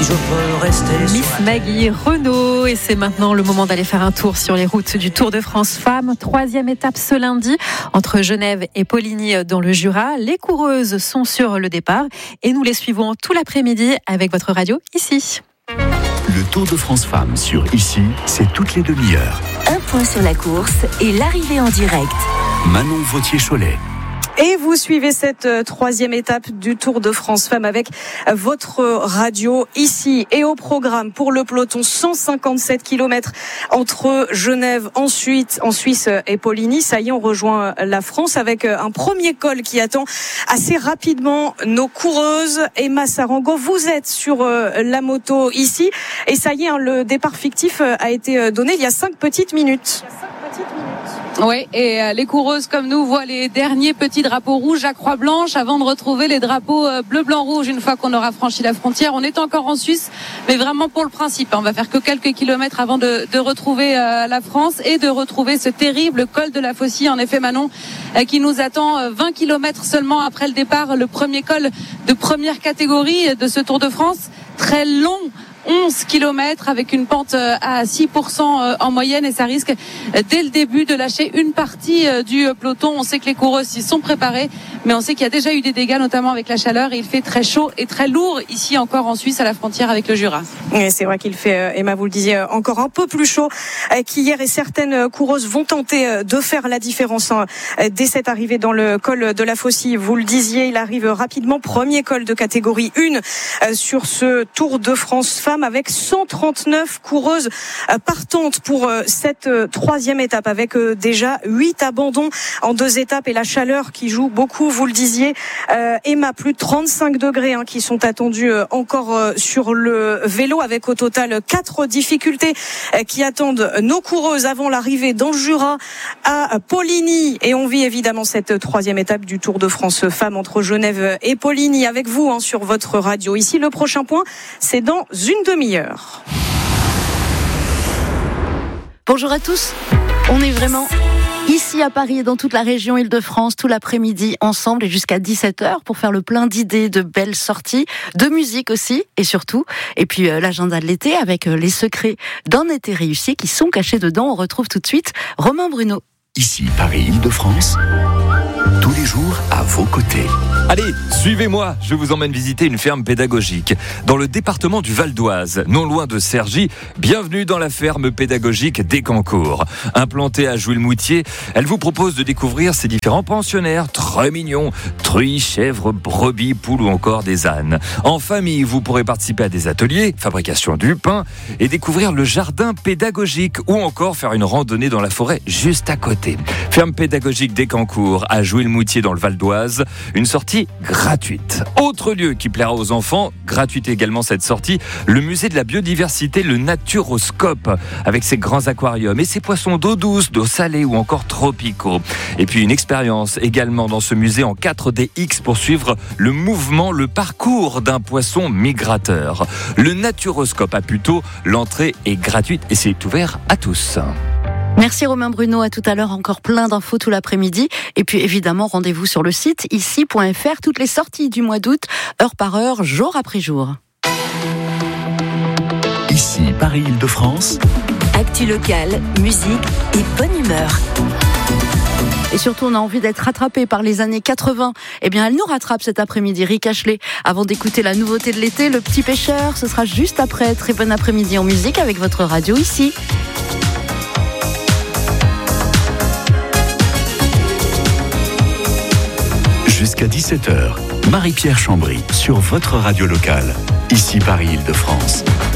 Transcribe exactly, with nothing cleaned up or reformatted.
si je peux rester Miss sur la Maggie Renaud, et c'est maintenant le moment d'aller faire un tour sur les routes du Tour de France Femmes. Troisième étape ce lundi entre Genève et Poligny dans le Jura. Les coureuses sont sur le départ et nous les suivons tout l'après-midi avec votre radio ici. Le Tour de France Femmes sur Ici, c'est toutes les demi-heures. Un point sur la course et l'arrivée en direct. Manon Vautier-Cholet. Et vous suivez cette euh, troisième étape du Tour de France Femmes avec euh, votre radio ici. Et au programme pour le peloton, cent cinquante-sept kilomètres entre Genève, ensuite en Suisse et Poligny. Ça y est, on rejoint la France avec euh, un premier col qui attend assez rapidement nos coureuses. Emma Sarango, vous êtes sur euh, la moto ici. Et ça y est, hein, le départ fictif euh, a été euh, donné il y a cinq petites minutes. Oui, et euh, les coureuses comme nous voient les derniers petits drapeaux rouges à croix blanche avant de retrouver les drapeaux euh, bleu, blanc, rouge une fois qu'on aura franchi la frontière. On est encore en Suisse, mais vraiment pour le principe. On va faire que quelques kilomètres avant de, de retrouver euh, la France et de retrouver ce terrible col de la Faucille. En effet, Manon, euh, qui nous attend euh, vingt kilomètres seulement après le départ, le premier col de première catégorie de ce Tour de France. Très long. onze kilomètres avec une pente à six pour cent en moyenne, et ça risque dès le début de lâcher une partie du peloton. On sait que les coureuses y sont préparées, mais on sait qu'il y a déjà eu des dégâts, notamment avec la chaleur, et il fait très chaud et très lourd ici encore en Suisse à la frontière avec le Jura. Et c'est vrai qu'il fait, Emma, vous le disiez, encore un peu plus chaud qu'hier, et certaines coureuses vont tenter de faire la différence dès cette arrivée dans le col de la Faucille. Vous le disiez, il arrive rapidement, premier col de catégorie un sur ce Tour de France Femmes, avec cent trente-neuf coureuses partantes pour cette troisième étape, avec déjà huit abandons en deux étapes et la chaleur qui joue beaucoup, vous le disiez. Euh, Emma, plus de trente-cinq degrés hein, qui sont attendus encore sur le vélo, avec au total quatre difficultés qui attendent nos coureuses avant l'arrivée dans le Jura à Poligny. Et on vit évidemment cette troisième étape du Tour de France Femmes entre Genève et Poligny avec vous hein, sur votre radio. Ici, le prochain point, c'est dans une demi-heure. Bonjour à tous, on est vraiment ici à Paris et dans toute la région Île-de-France tout l'après-midi ensemble et jusqu'à dix-sept heures pour faire le plein d'idées, de belles sorties, de musique aussi et surtout. Et puis euh, l'agenda de l'été avec euh, les secrets d'un été réussi qui sont cachés dedans. On retrouve tout de suite Romain Bruno. Ici Paris Île-de-France, tous les jours à vos côtés. Allez, suivez-moi, je vous emmène visiter une ferme pédagogique dans le département du Val d'Oise, non loin de Cergy. Bienvenue dans la ferme pédagogique d'Écancourt. Implantée à Jouy-le-Moutier, elle vous propose de découvrir ses différents pensionnaires très mignons, truies, chèvres, brebis, poules ou encore des ânes. En famille, vous pourrez participer à des ateliers, fabrication du pain et découvrir le jardin pédagogique ou encore faire une randonnée dans la forêt juste à côté. Ferme pédagogique d'Écancourt à Jouy-le-Moutier dans le Val d'Oise, une sortie gratuite. Autre lieu qui plaira aux enfants, gratuite également cette sortie, le musée de la biodiversité, le Naturoscope, avec ses grands aquariums et ses poissons d'eau douce, d'eau salée ou encore tropicaux. Et puis une expérience également dans ce musée en quatre D X pour suivre le mouvement, le parcours d'un poisson migrateur. Le Naturoscope à Puteaux, l'entrée est gratuite et c'est ouvert à tous. Merci Romain Bruno, à tout à l'heure, encore plein d'infos tout l'après-midi. Et puis évidemment, rendez-vous sur le site ici point f r, toutes les sorties du mois d'août, heure par heure, jour après jour. Ici Paris Île-de-France. Actu locale, musique et bonne humeur. Et surtout, on a envie d'être rattrapé par les années quatre-vingts. Eh bien, elle nous rattrape cet après-midi, Rick Ashley. Avant d'écouter la nouveauté de l'été, Le Petit Pêcheur, ce sera juste après. Très bon après-midi en musique avec votre radio ici. Jusqu'à dix-sept heures, Marie-Pierre Chambry sur votre radio locale. Ici Paris Île-de-France.